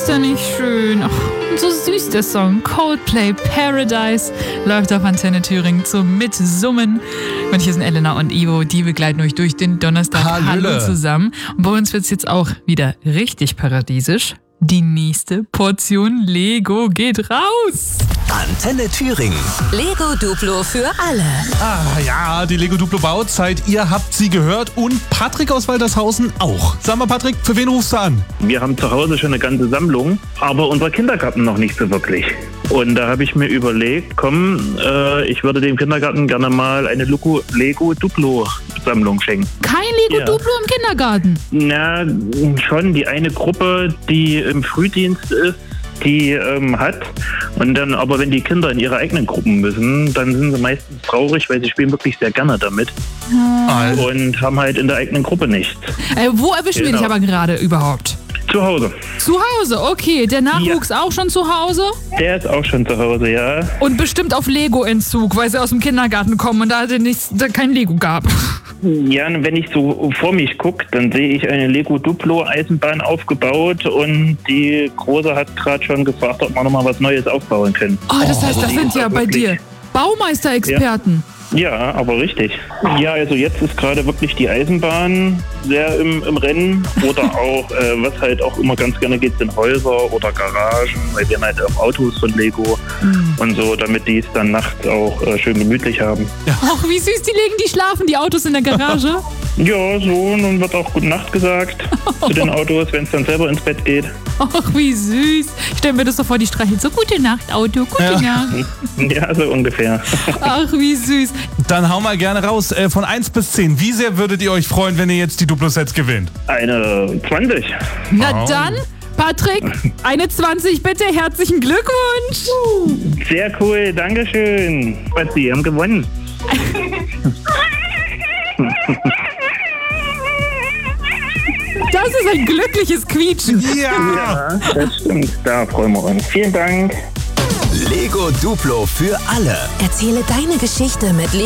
ist der nicht schön? Ach, so süß der Song. Coldplay Paradise läuft auf Antenne Thüringen zum Mitsummen. Und hier sind Elena und Ivo, die begleiten euch durch den Donnerstag. Hallo zusammen. Und bei uns wird es jetzt auch wieder richtig paradiesisch. Die nächste Portion Lego geht raus. Antenne Thüringen. Lego Duplo für alle. Ah ja, die Lego Duplo Bauzeit, ihr habt sie gehört und Patrick aus Waltershausen auch. Sag mal Patrick, für wen rufst du an? Wir haben zu Hause schon eine ganze Sammlung, aber unser Kindergarten noch nicht so wirklich. Und da habe ich mir überlegt, ich würde dem Kindergarten gerne mal eine Lego Duplo Sammlung schenken. Kein Lego Duplo im Kindergarten? Na, schon die eine Gruppe, die im Frühdienst ist, die hat. Und dann, aber wenn die Kinder in ihre eigenen Gruppen müssen, dann sind sie meistens traurig, weil sie spielen wirklich sehr gerne damit. Und haben halt in der eigenen Gruppe nichts. Wo erwischen wir dich aber gerade überhaupt? Zu Hause. Zu Hause, okay. Der Nachwuchs auch schon zu Hause? Der ist auch schon zu Hause, ja. Und bestimmt auf Lego-Entzug, weil sie aus dem Kindergarten kommen und da kein Lego gab. Ja, und wenn ich so vor mich gucke, dann sehe ich eine Lego Duplo Eisenbahn aufgebaut und die Große hat gerade schon gefragt, ob wir nochmal was Neues aufbauen können. Oh, das heißt, das sind ja bei dir Baumeister-Experten. Ja, aber richtig. Ja, also jetzt ist gerade wirklich die Eisenbahn sehr im Rennen. Oder auch, was halt auch immer ganz gerne geht, sind Häuser oder Garagen, weil wir haben halt auch Autos von Lego und so, damit die es dann nachts auch schön gemütlich haben. Ja. Ach, wie süß, die schlafen, die Autos in der Garage. Ja, so, nun wird auch Gute Nacht gesagt zu den Autos, wenn es dann selber ins Bett geht. Ach, wie süß. Ich stelle mir das so vor, die streichelt so, gute Nacht, Auto, gute Nacht. Ja, so ungefähr. Ach, wie süß. Dann hau mal gerne raus, von 1 bis 10. Wie sehr würdet ihr euch freuen, wenn ihr jetzt die Duplo-Sets gewinnt? Eine 20. Na dann, Patrick, eine 20 bitte, herzlichen Glückwunsch. Sehr cool, dankeschön. Sie haben gewonnen. Das ist ein glückliches Quietschen. Ja, das stimmt. Da freuen wir uns. Vielen Dank. Lego Duplo für alle. Erzähle deine Geschichte mit